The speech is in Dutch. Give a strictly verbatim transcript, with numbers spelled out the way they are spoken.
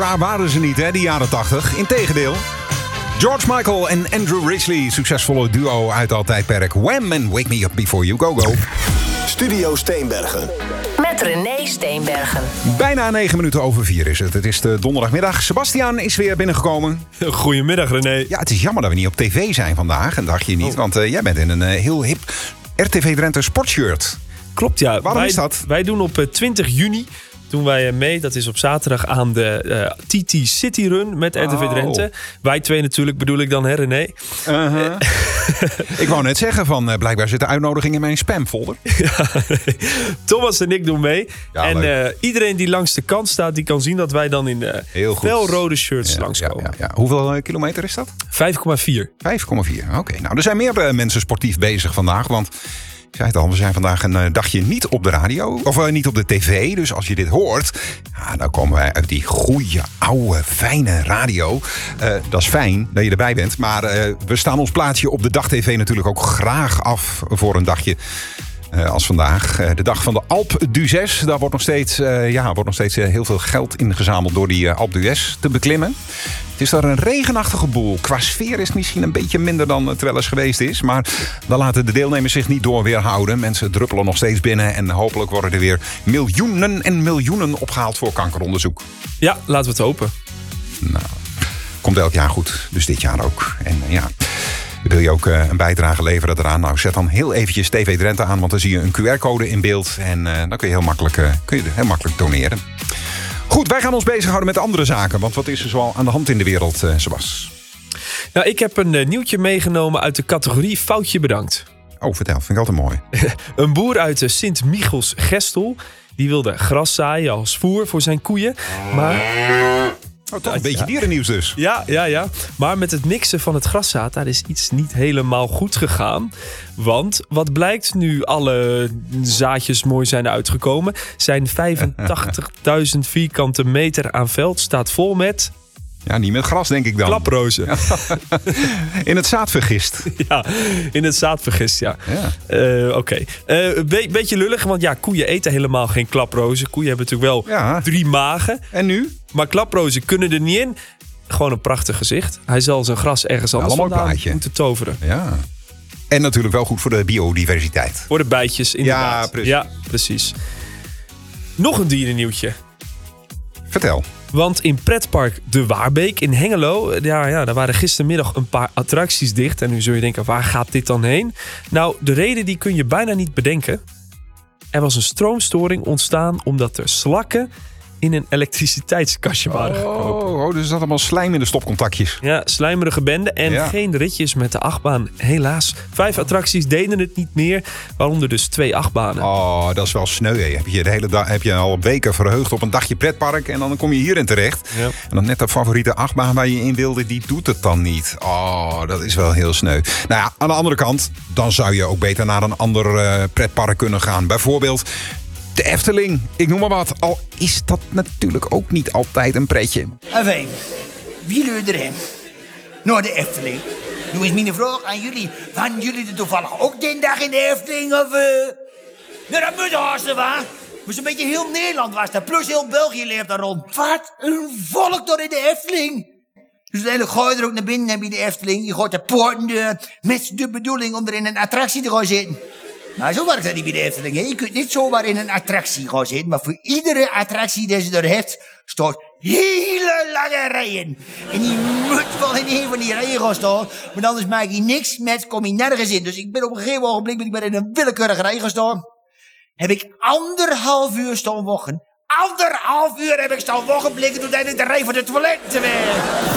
Waar waren ze niet, hè, die jaren tachtig? Integendeel. George Michael en Andrew Ridgeley, succesvolle duo uit dat tijdperk. Wham! En Wake Me Up Before You Go Go. Studio Steenbergen. Met René Steenbergen. Bijna negen minuten over vier is het. Het is de donderdagmiddag. Sebastiaan is weer binnengekomen. Goedemiddag, René. Ja, het is jammer dat we niet op tv zijn vandaag. En dacht je niet, oh. want uh, jij bent in een uh, heel hip R T V Drenthe sportshirt. Klopt, ja. Waarom wij, is dat? Wij doen op uh, twintig juni... doen wij mee, dat is op zaterdag, aan de uh, T T City Run met R T V Drenthe. Oh. Wij twee natuurlijk, bedoel ik dan, hè René? Uh-huh. Ik wou net zeggen, van uh, blijkbaar zit de uitnodiging in mijn spamfolder. Ja, nee. Thomas en ik doen mee. Ja, en uh, iedereen die langs de kant staat, die kan zien dat wij dan in uh, felrode shirts ja, langskomen. Ja, ja, ja. Hoeveel uh, kilometer is dat? vijf komma vier. vijf komma vier, oké. Okay. Nou, er zijn meer uh, mensen sportief bezig vandaag, want... Ik zei het al, we zijn vandaag een uh, dagje niet op de radio. Of uh, niet op de tv. Dus als je dit hoort, ja, dan komen wij uit die goede, oude, fijne radio. Uh, dat is fijn dat je erbij bent. Maar uh, we staan ons plaatsje op de dag-tv natuurlijk ook graag af voor een dagje. Uh, als vandaag, uh, de dag van de Alpe d'Huez. Daar wordt nog steeds, uh, ja, wordt nog steeds uh, heel veel geld ingezameld door die uh, Alpe d'Huez te beklimmen. Het is daar een regenachtige boel. Qua sfeer is het misschien een beetje minder dan het wel eens geweest is. Maar dan laten de deelnemers zich niet door weerhouden. Mensen druppelen nog steeds binnen. En hopelijk worden er weer miljoenen en miljoenen opgehaald voor kankeronderzoek. Ja, laten we het hopen. Nou, komt elk jaar goed. Dus dit jaar ook. En uh, ja... Wil je ook uh, een bijdrage leveren eraan? Nou, zet dan heel eventjes T V Drenthe aan, want dan zie je een Q R-code in beeld. En uh, dan kun je heel makkelijk, uh, kun je heel makkelijk doneren. Goed, wij gaan ons bezighouden met andere zaken. Want wat is er zoal aan de hand in de wereld, uh, Sebas? Nou, ik heb een uh, nieuwtje meegenomen uit de categorie Foutje Bedankt. Oh, vertel. Vind ik altijd mooi. Een boer uit uh, Sint-Michels-Gestel, die wilde gras zaaien als voer voor zijn koeien. Maar... Oh, toch een beetje dierennieuws dus. Ja, ja, ja. Maar met het mixen van het graszaad, daar is iets niet helemaal goed gegaan. Want wat blijkt nu alle zaadjes mooi zijn uitgekomen, zijn vijfentachtigduizend vierkante meter aan veld staat vol met... Ja, niet met gras, denk ik dan. Klaprozen. Ja. In het zaad vergist. Ja, in het zaad vergist, ja. ja. Uh, Oké. Okay. Uh, een be- beetje lullig, want ja, koeien eten helemaal geen klaprozen. Koeien hebben natuurlijk wel ja. drie magen. En nu? Maar klaprozen kunnen er niet in. Gewoon een prachtig gezicht. Hij zal zijn gras ergens anders ja, vandaan moeten toveren. Ja. En natuurlijk wel goed voor de biodiversiteit. Voor de bijtjes, inderdaad. Ja, precies. Ja, precies. Nog een dierennieuwtje. Vertel. Want in pretpark De Waarbeek in Hengelo... Ja, ja, daar waren gistermiddag een paar attracties dicht. En nu zul je denken, waar gaat dit dan heen? Nou, de reden die kun je bijna niet bedenken. Er was een stroomstoring ontstaan omdat er slakken... in een elektriciteitskastje waren gekropen. Oh, oh, dus dat allemaal slijm in de stopcontactjes. Ja, slijmerige bende en ja. geen ritjes met de achtbaan. Helaas. Vijf attracties deden het niet meer, waaronder dus twee achtbanen. Oh, dat is wel sneu. Hè. Heb je de hele dag, heb je al weken verheugd op een dagje pretpark en dan kom je hierin terecht. Ja. En dan net de favoriete achtbaan waar je in wilde, die doet het dan niet. Oh, dat is wel heel sneu. Nou ja, aan de andere kant, dan zou je ook beter naar een ander uh, pretpark kunnen gaan. Bijvoorbeeld... de Efteling, ik noem maar wat. Al is dat natuurlijk ook niet altijd een pretje. Enfin, wie leurt erin? Naar de Efteling. Nu is mijn vraag aan jullie. Van jullie er toevallig ook die dag in de Efteling? Of, uh... Nou, dat moet hartstikke waar. Maar zo'n beetje heel Nederland was daar. Plus heel België leeft daar rond. Wat een volk door in de Efteling. Dus uiteindelijk ga je er ook naar binnen bij de Efteling. Je gaat de poorten deur met de bedoeling om er in een attractie te gaan zitten. Nou, zo werkt dat niet bij de Efteling. Hè? Je kunt niet zomaar in een attractie gaan zitten. Maar voor iedere attractie die ze er heeft, staat hele lange rijen. En die moet wel in een van die rijen gaan staan. Want anders maak je niks met, kom je nergens in. Dus ik ben op een gegeven ogenblik ben ik bij in een willekeurige rij gaan staan. Heb ik anderhalf uur staan wachten. Anderhalf uur heb ik staan wachten blikken toen ik de rij voor de toilet te werken.